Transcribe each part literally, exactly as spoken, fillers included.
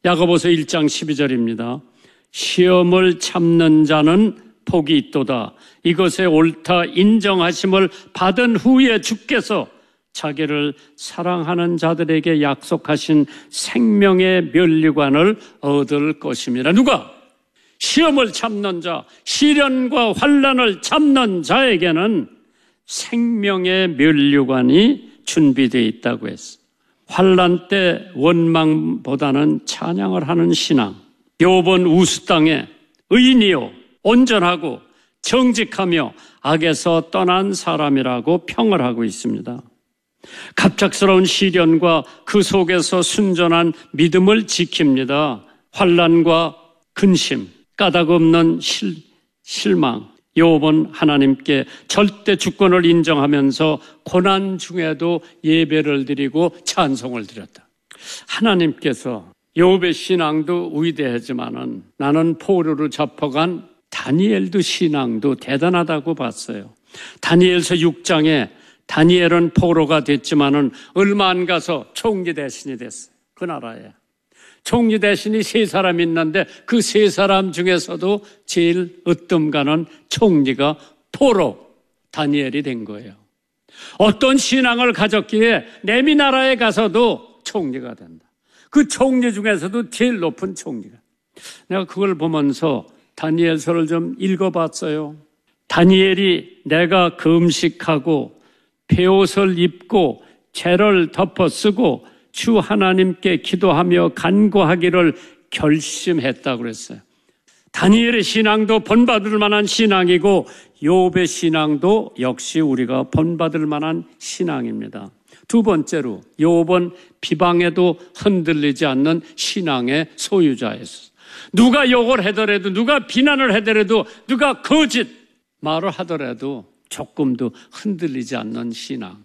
야고보서 일 장 십이 절입니다. 시험을 참는 자는 복이 있도다. 이것에 옳다 인정하심을 받은 후에 주께서 자기를 사랑하는 자들에게 약속하신 생명의 면류관을 얻을 것입니다. 누가? 시험을 참는 자, 시련과 환난을 참는 자에게는 생명의 면류관이 준비되어 있다고 했어. 환난 때 원망보다는 찬양을 하는 신앙. 욥은 우스 땅에 의인이요 온전하고 정직하며 악에서 떠난 사람이라고 평을 하고 있습니다. 갑작스러운 시련과 그 속에서 순전한 믿음을 지킵니다. 환난과 근심, 까닭 없는 실, 실망. 욥은 하나님께 절대 주권을 인정하면서 고난 중에도 예배를 드리고 찬송을 드렸다. 하나님께서 욥의 신앙도 위대하지만은 나는 포로로 잡혀간 다니엘도 신앙도 대단하다고 봤어요. 다니엘서 육 장에 다니엘은 포로가 됐지만은 얼마 안 가서 총리 대신이 됐어요. 그 나라에. 총리 대신이 세 사람 있는데 그 세 사람 중에서도 제일 으뜸가는 총리가 포로 다니엘이 된 거예요. 어떤 신앙을 가졌기에 내미 나라에 가서도 총리가 된다. 그 총리 중에서도 제일 높은 총리가. 내가 그걸 보면서 다니엘서를 좀 읽어봤어요. 다니엘이 내가 금식하고 베옷을 입고 죄를 덮어 쓰고 주 하나님께 기도하며 간구하기를 결심했다고 그랬어요. 다니엘의 신앙도 본받을 만한 신앙이고 욥의 신앙도 역시 우리가 본받을 만한 신앙입니다. 두 번째로 욥은 비방에도 흔들리지 않는 신앙의 소유자였어요. 누가 욕을 하더라도 누가 비난을 하더라도 누가 거짓 말을 하더라도 조금도 흔들리지 않는 신앙.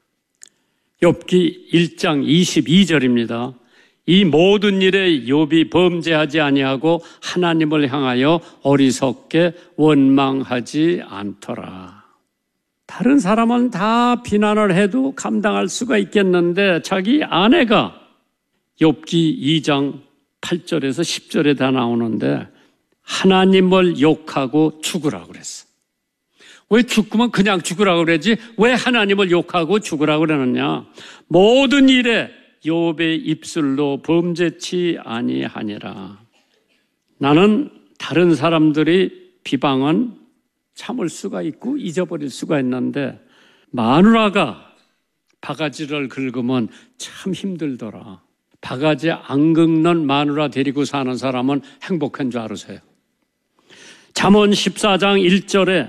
욥기 일 장 이십이 절입니다. 이 모든 일에 욥이 범죄하지 아니하고 하나님을 향하여 어리석게 원망하지 않더라. 다른 사람은 다 비난을 해도 감당할 수가 있겠는데 자기 아내가 욥기 이 장 팔 절에서 십 절에 다 나오는데 하나님을 욕하고 죽으라고 그랬어. 왜 죽으면 그냥 죽으라고 그러지? 왜 하나님을 욕하고 죽으라고 그러느냐? 모든 일에 욥의 입술로 범죄치 아니하니라. 나는 다른 사람들이 비방은 참을 수가 있고 잊어버릴 수가 있는데 마누라가 바가지를 긁으면 참 힘들더라. 바가지 안 긁는 마누라 데리고 사는 사람은 행복한 줄 알으세요. 잠언 십사 장 일 절에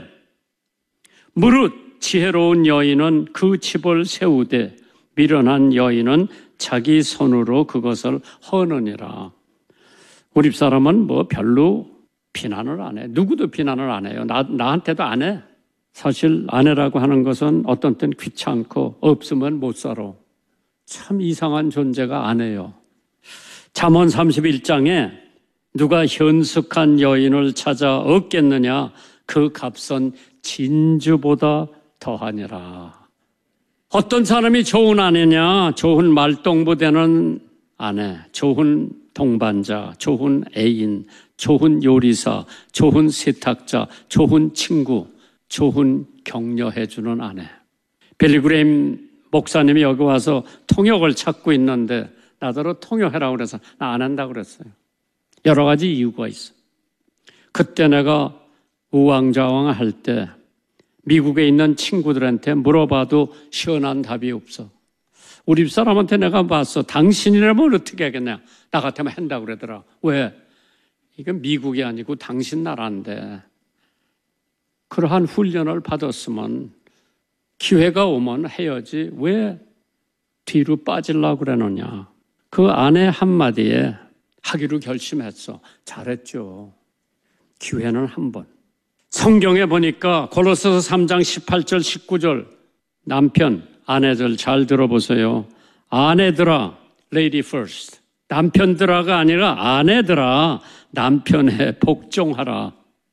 무릇 지혜로운 여인은 그 집을 세우되 미련한 여인은 자기 손으로 그것을 허느니라. 우리 사람은 뭐 별로 비난을 안 해. 누구도 비난을 안 해요. 나, 나한테도 안 해. 사실 아내라고 하는 것은 어떤 땐 귀찮고 없으면 못 살아. 참 이상한 존재가 아내요. 잠언 삼십일 장에 누가 현숙한 여인을 찾아 얻겠느냐? 그 값은 진주보다 더하니라. 어떤 사람이 좋은 아내냐? 좋은 말동무되는 아내, 좋은 동반자, 좋은 애인, 좋은 요리사, 좋은 세탁자, 좋은 친구, 좋은 격려해주는 아내. 빌리그레임 목사님이 여기 와서 통역을 찾고 있는데 나더러 통역해라고 그래서 나 안 한다고 그랬어요. 여러 가지 이유가 있어. 그때 내가 우왕좌왕 할 때 미국에 있는 친구들한테 물어봐도 시원한 답이 없어. 우리 집사람한테 내가 봤어. 당신이라면 어떻게 하겠냐. 나 같으면 한다고 그러더라. 왜? 이건 미국이 아니고 당신 나라인데 그러한 훈련을 받았으면 기회가 오면 해야지 왜 뒤로 빠지려고 그러느냐. 그 아내 한마디에 하기로 결심했어. 잘했죠. 기회는 한 번. 성경에 보니까 골로새서 삼 장 십팔 절 십구 절 남편, 아내들 잘 들어보세요. 아내들아, lady first. 남편들아가 아니라 아내들아, 남편에 복종하라.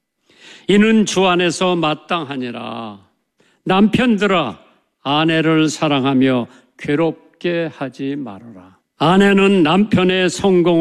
이는 주 안에서 마땅하니라. 남편들아, 아내를 사랑하며 괴롭게 하지 말아라. 아내는 남편의 성공을